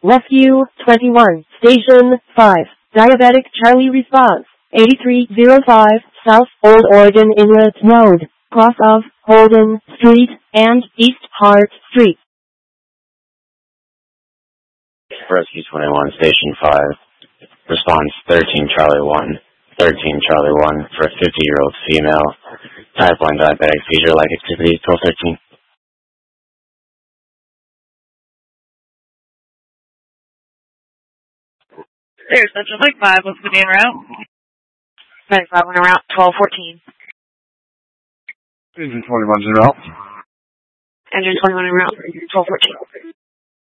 Rescue 21, Station 5, Diabetic Charlie response, 8305 South Old Oregon Inlet Road, cross of Holden Street and East Hart Street. Rescue 21, Station 5, response 13 Charlie 1, 13 Charlie 1 for a 50-year-old female, type 1 diabetic, seizure-like activity, 1213. There's Central Lake 5, what's the en route? 95 on route 1214. Engine 21's en route. Engine 21 en route 1214.